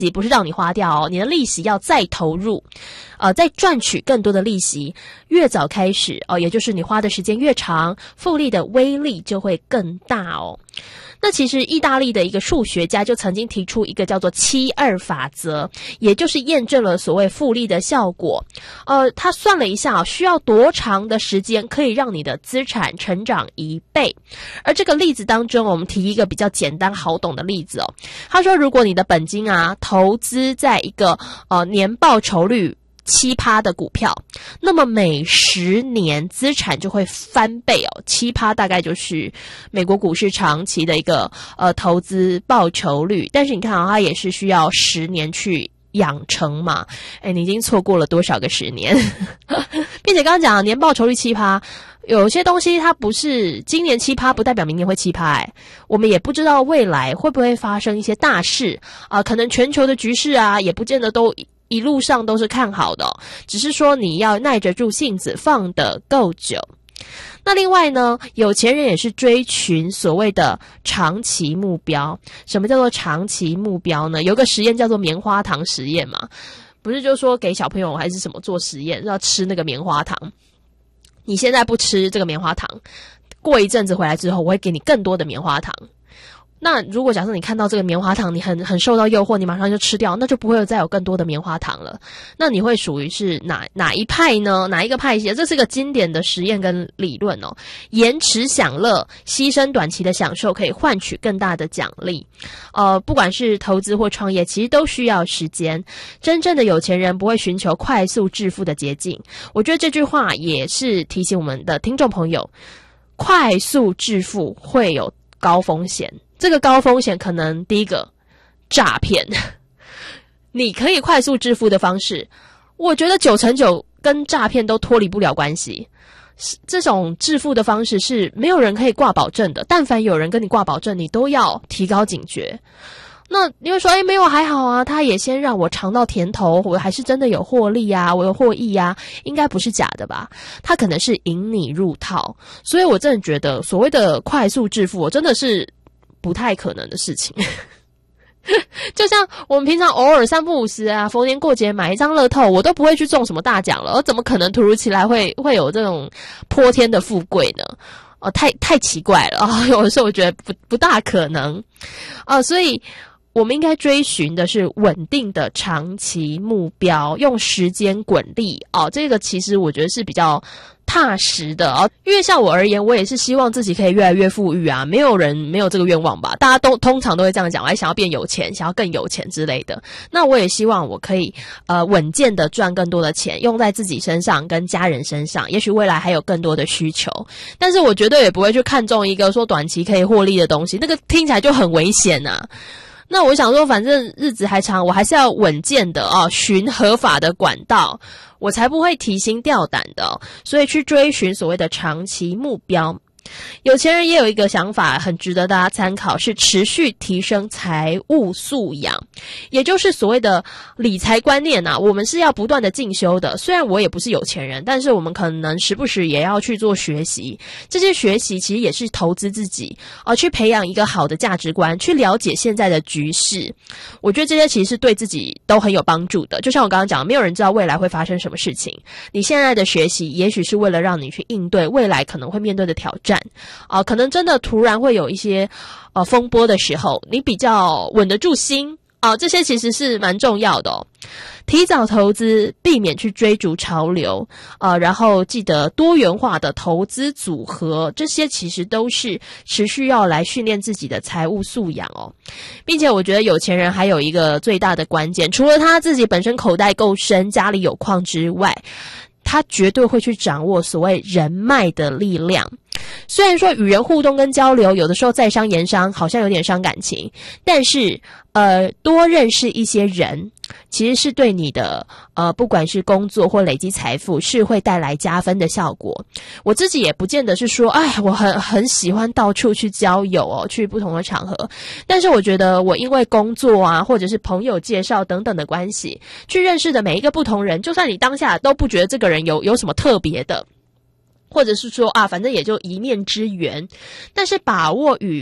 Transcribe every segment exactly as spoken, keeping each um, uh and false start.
不是让你花掉哦，你的利息要再投入，呃，再赚取更多的利息。越早开始哦，也就是你花的时间越长，复利的威力就会更大哦。那其实意大利的一个数学家就曾经提出一个叫做七二法则，也就是验证了所谓复利的效果。呃，他算了一下，需要多长的时间可以让你的资产成长一倍。而这个例子当中，我们提一个比较简单好懂的例子哦。他说，如果你的本金啊投资在一个呃年报酬率七趴的股票，那么每十年资产就会翻倍哦。七趴大概就是美国股市长期的一个呃投资报酬率，但是你看啊，它也是需要十年去养成嘛。哎，你已经错过了多少个十年？并且刚刚讲年报酬率七趴，有些东西它不是今年七趴，不代表明年会七趴。哎，我们也不知道未来会不会发生一些大事啊、呃，可能全球的局势啊，也不见得都一路上都是看好的、哦，只是说你要耐得住性子，放得够久。那另外呢，有钱人也是追寻所谓的长期目标。什么叫做长期目标呢？有个实验叫做棉花糖实验嘛，不是就说给小朋友还是什么做实验，要吃那个棉花糖。你现在不吃这个棉花糖，过一阵子回来之后，我会给你更多的棉花糖。那如果假设你看到这个棉花糖，你很很受到诱惑，你马上就吃掉，那就不会再有更多的棉花糖了。那你会属于是哪哪一派呢？哪一个派系？这是个经典的实验跟理论哦。延迟享乐，牺牲短期的享受，可以换取更大的奖励。呃，不管是投资或创业，其实都需要时间。真正的有钱人不会寻求快速致富的捷径。我觉得这句话也是提醒我们的听众朋友，快速致富会有高风险。这个高风险可能第一个诈骗，你可以快速致富的方式，我觉得九成九跟诈骗都脱离不了关系。这种致富的方式是没有人可以挂保证的，但凡有人跟你挂保证，你都要提高警觉。那你会说，诶，没有还好啊，他也先让我尝到甜头，我还是真的有获利啊，我有获益啊，应该不是假的吧？他可能是引你入套。所以我真的觉得所谓的快速致富，我真的是不太可能的事情。就像我们平常偶尔三不五时啊，逢年过节买一张乐透，我都不会去中什么大奖了，我怎么可能突如其来会会有这种泼天的富贵呢？哦，太太奇怪了啊、哦！有的时候我觉得不不大可能啊、呃，所以我们应该追寻的是稳定的长期目标，用时间滚利哦。这个其实我觉得是比较踏实的哦，因为像我而言，我也是希望自己可以越来越富裕啊，没有人没有这个愿望吧？大家都通常都会这样讲，我还想要变有钱，想要更有钱之类的。那我也希望我可以呃稳健的赚更多的钱，用在自己身上跟家人身上，也许未来还有更多的需求。但是我绝对也不会去看中一个说短期可以获利的东西，那个听起来就很危险啊。那我想说，反正日子还长，我还是要稳健的哦，循合法的管道，我才不会提心吊胆的哦，所以去追寻所谓的长期目标。有钱人也有一个想法很值得大家参考，是持续提升财务素养，也就是所谓的理财观念啊，我们是要不断的进修的。虽然我也不是有钱人，但是我们可能时不时也要去做学习，这些学习其实也是投资自己而、呃、去培养一个好的价值观，去了解现在的局势。我觉得这些其实是对自己都很有帮助的。就像我刚刚讲，没有人知道未来会发生什么事情，你现在的学习也许是为了让你去应对未来可能会面对的挑战啊、呃，可能真的突然会有一些呃风波的时候，你比较稳得住心啊、呃，这些其实是蛮重要的哦。提早投资，避免去追逐潮流啊、呃，然后记得多元化的投资组合，这些其实都是持续要来训练自己的财务素养哦。并且我觉得有钱人还有一个最大的关键，除了他自己本身口袋够深，家里有矿之外，他绝对会去掌握所谓人脉的力量。虽然说与人互动跟交流有的时候在商言商，好像有点伤感情，但是呃多认识一些人，其实是对你的呃不管是工作或累积财富是会带来加分的效果。我自己也不见得是说哎我很很喜欢到处去交友哦，去不同的场合，但是我觉得我因为工作啊或者是朋友介绍等等的关系，去认识的每一个不同人，就算你当下都不觉得这个人有有什么特别的，或者是说啊反正也就一面之缘，但是把握与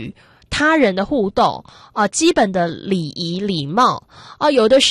他人的互动啊、呃，基本的礼仪礼貌啊、呃，有的时